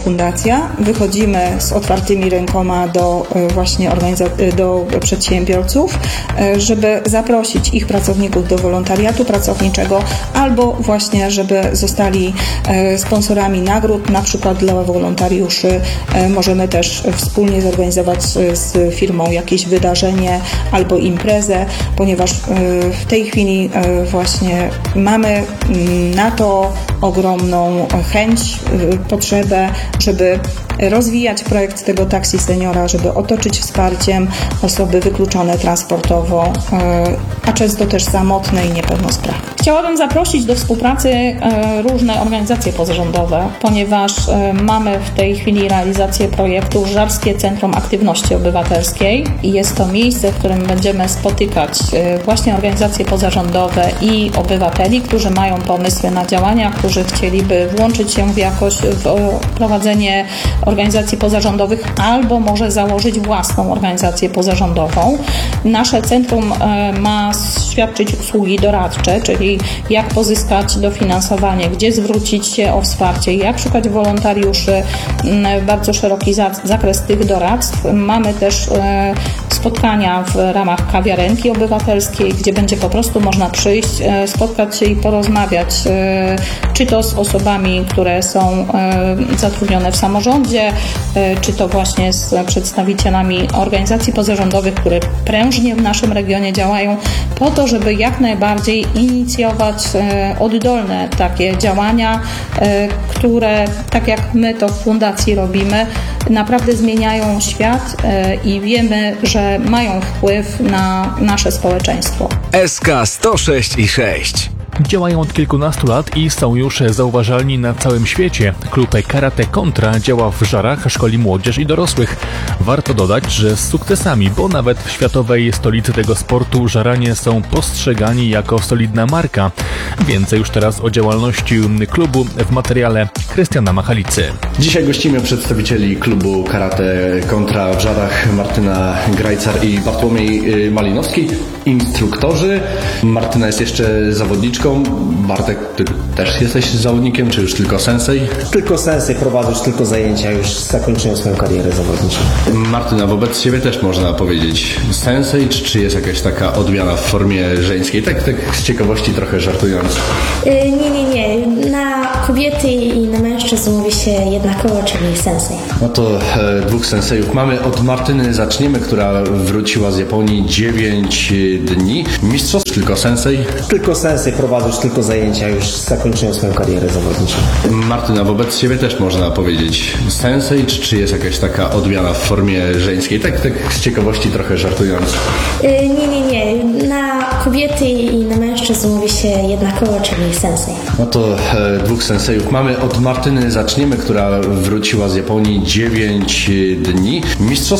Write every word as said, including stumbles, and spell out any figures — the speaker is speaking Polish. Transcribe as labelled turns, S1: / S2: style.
S1: fundacja, wychodzimy z otwartymi rękoma do właśnie organizacji, do przedsiębiorców, żeby zaprosić ich pracowników do wolontariatu pracowniczego albo właśnie, żeby zostali sponsorami nagród, na przykład dla wolontariuszy możemy też wspólnie zorganizować z firmą jakieś wydarzenie albo imprezę, ponieważ w tej chwili właśnie mamy na to ogromną chęć, potrzebę, żeby rozwijać projekt tego taksi seniora, żeby otoczyć wsparciem osoby wykluczone transportowo, a często też samotne i niepełnosprawne. Chciałabym zaprosić do współpracy różne organizacje pozarządowe, ponieważ mamy w tej chwili realizację projektu Żarskie Centrum Aktywności Obywatelskiej i jest to miejsce, w którym będziemy spotykać właśnie organizacje pozarządowe i obywateli, którzy mają pomysły na działania, którzy chcieliby włączyć się w jakoś w prowadzenie organizacji pozarządowych albo może założyć własną organizację pozarządową. Nasze centrum ma świadczyć usługi doradcze, czyli jak pozyskać dofinansowanie, gdzie zwrócić się o wsparcie, jak szukać wolontariuszy, bardzo szeroki zakres tych doradztw. Mamy też spotkania w ramach kawiarenki obywatelskiej, gdzie będzie po prostu można przyjść, spotkać się i porozmawiać, czy to z osobami, które są zatrudnione w samorządzie, czy to właśnie z przedstawicielami organizacji pozarządowych, które prężnie w naszym regionie działają, po to, żeby jak najbardziej inicjować oddolne takie działania, które, tak jak my to w fundacji robimy, naprawdę zmieniają świat i wiemy, że mają wpływ na nasze społeczeństwo.
S2: S K sto sześć i sześć.
S3: Działają od kilkunastu lat i są już zauważalni na całym świecie. Klub Karate Kontra działa w Żarach, szkoli młodzież i dorosłych. Warto dodać, że z sukcesami, bo nawet w światowej stolicy tego sportu Żaranie są postrzegani jako solidna marka. Więcej już teraz o działalności klubu w materiale Krystiana Machalicy.
S4: Dzisiaj gościmy przedstawicieli klubu Karate Kontra w Żarach, Martyna Grajcar i Bartłomiej Malinowski, instruktorzy. Martyna jest jeszcze zawodniczką. Bartek, ty też jesteś zawodnikiem, czy już tylko sensei?
S5: Tylko sensei, prowadzę już tylko zajęcia, już zakończyłem swoją karierę zawodniczą.
S4: Martyna, wobec siebie też można powiedzieć sensei, czy, czy jest jakaś taka odmiana w formie żeńskiej? Tak, tak z ciekawości trochę żartując.
S6: Yy, nie, nie, nie. Na kobiety i na mężczyzn mówi się jednakowo, czyli sensei.
S4: No to e, dwóch sensejów mamy. Od Martyny zaczniemy, która wróciła z Japonii dziewięć dni. Mistrzostw, tylko sensei?
S5: Tylko sensei, prowadzę już tylko zajęcia, już zakończyłem swoją karierę zawodniczą.
S4: Martyna, wobec siebie też można powiedzieć sensei, czy, czy jest jakaś taka odmiana w formie żeńskiej? Tak, tak z ciekawości trochę żartując.
S6: Yy, nie, nie, nie. Na kobiety i na mężczyzn mówi się jednakowo, czyli sensei.
S4: No to e, dwóch sensejów mamy. Od Martyny zaczniemy, która wróciła z Japonii dziewięć dni. Mistrzostw